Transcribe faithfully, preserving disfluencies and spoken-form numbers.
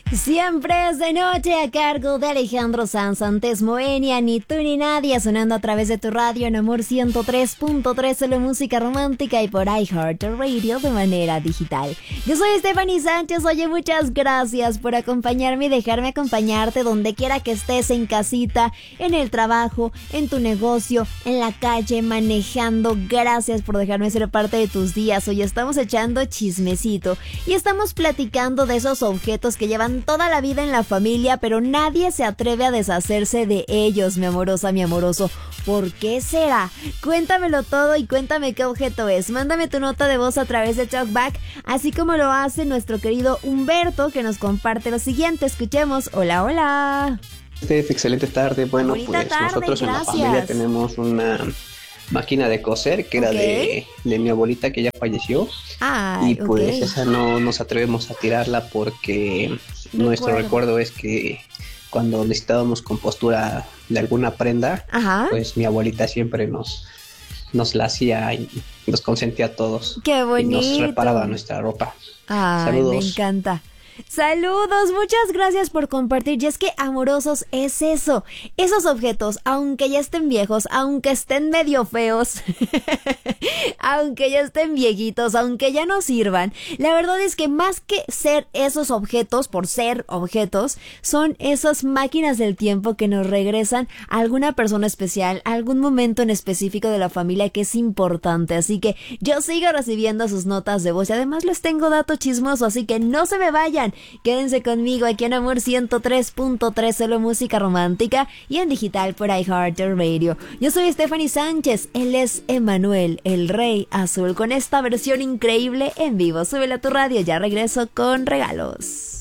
Siempre es de noche a cargo de Alejandro Sanz. Antes Moenia, ni tú ni nadie, sonando a través de tu radio en Amor ciento tres punto tres, solo música romántica y por iHeartRadio de manera digital. Yo soy Stephanie Sánchez. Oye, muchas gracias por acompañarme y dejarme acompañarte donde quiera que estés, en casita, en el trabajo, en tu negocio, en la calle, manejando. Gracias por dejarme ser parte de tus días. Hoy estamos echando chismecito y estamos platicando de esos objetos que llevan toda la vida en la familia, pero nadie se atreve a deshacerse de ellos, mi amorosa, mi amoroso. ¿Por qué será? Cuéntamelo todo y cuéntame qué objeto es. Mándame tu nota de voz a través de TalkBack, así como lo hace nuestro querido Humberto, que nos comparte lo siguiente. Escuchemos. Hola, hola. Steph, excelente tarde. Bueno, Bonita pues tarde, nosotros gracias. En la familia tenemos una máquina de coser que era Ok. de, de mi abuelita, que ya falleció. Ay, Y pues ok. esa no nos atrevemos a tirarla porque nuestro Recuerdo. recuerdo es que cuando necesitábamos compostura de alguna prenda, Ajá. pues mi abuelita siempre nos, nos la hacía y nos consentía a todos. Qué Y bonito. nos reparaba nuestra ropa. Ay, Saludos. me encanta. Saludos, muchas gracias por compartir. Y es que amorosos es eso, esos objetos, aunque ya estén viejos, aunque estén medio feos, aunque ya estén viejitos, aunque ya no sirvan, la verdad es que más que ser esos objetos, por ser objetos, son esas máquinas del tiempo que nos regresan a alguna persona especial, a algún momento en específico de la familia que es importante. Así que yo sigo recibiendo sus notas de voz y además les tengo dato chismoso, así que no se me vayan. Quédense conmigo aquí en Amor ciento tres punto tres, solo música romántica y en digital por iHeartRadio. Yo soy Stephanie Sánchez, él es Emanuel, el Rey Azul, con esta versión increíble en vivo. Súbela a tu radio, ya regreso con regalos.